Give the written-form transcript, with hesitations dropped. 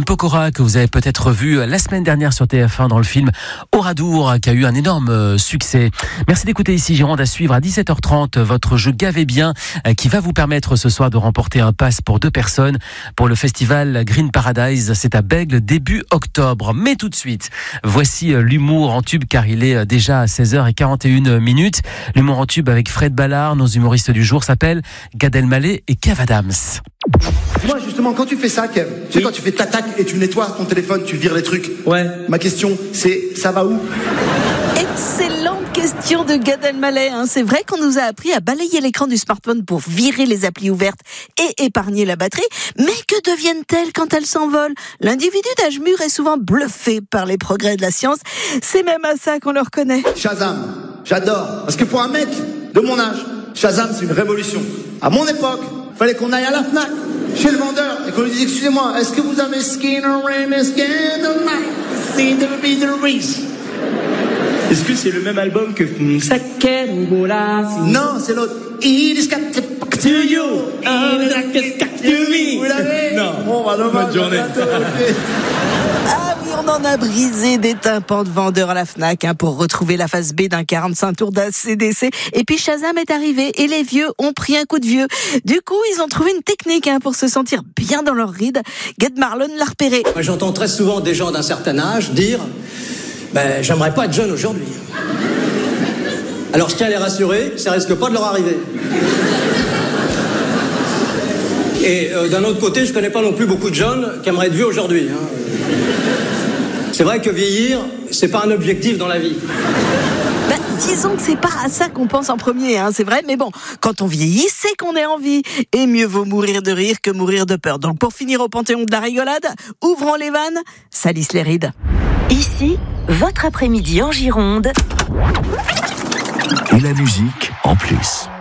Pokora que vous avez peut-être vu la semaine dernière sur TF1 dans le film Oradour qui a eu un énorme succès. Merci d'écouter Ici Gironde, à suivre à 17h30 votre jeu Gavez bien qui va vous permettre ce soir de remporter un pass pour 2 personnes pour le festival Green Paradise. C'est à Bègles début octobre. Mais tout de suite, voici l'humour en tube car il est déjà à 16h41. L'humour en tube avec Fred Ballard. Nos humoristes du jour s'appellent Gad Elmaleh et Kev Adams. Dis-moi justement, quand tu fais ça, Kev, tu sais quand tu fais tac et tu nettoies ton téléphone, tu vires les trucs. Ouais. Ma question, c'est ça va où? Excellente question de Gad Elmaleh. C'est vrai qu'on nous a appris à balayer l'écran du smartphone pour virer les applis ouvertes et épargner la batterie. Mais que deviennent-elles quand elles s'envolent? L'individu d'âge mûr est souvent bluffé par les progrès de la science. C'est même à ça qu'on le reconnaît. Shazam, j'adore. Parce que pour un mec de mon âge, Shazam c'est une révolution. À mon époque, fallait qu'on aille à la Fnac, chez le vendeur, et qu'on lui dise excusez-moi, est-ce que vous avez Skinner Ram Skinner Est-ce que c'est le même album que Saket ou Bola? Non, c'est l'autre. It is got to you. Vous l'avez? Non. Bon, bah, dommage. Bonne journée. Ah oui, on en a brisé des tympans de vendeurs à la Fnac pour retrouver la face B d'un 45 tours d'ACDC. Et puis Shazam est arrivé et les vieux ont pris un coup de vieux. Du coup, ils ont trouvé une technique pour se sentir bien dans leur ride. Gad Marlon l'a repéré. Moi, j'entends très souvent des gens d'un certain âge dire j'aimerais pas être jeune aujourd'hui. Alors je tiens à les rassurer, ça risque pas de leur arriver. Et d'un autre côté, je connais pas non plus beaucoup de jeunes qui aimeraient être vieux aujourd'hui. C'est vrai que vieillir, c'est pas un objectif dans la vie. Disons que c'est pas à ça qu'on pense en premier, c'est vrai, mais bon, quand on vieillit, c'est qu'on est en vie. Et mieux vaut mourir de rire que mourir de peur. Donc pour finir au panthéon de la rigolade, ouvrons les vannes, salissent les rides. Ici, votre après-midi en Gironde. Et la musique en plus.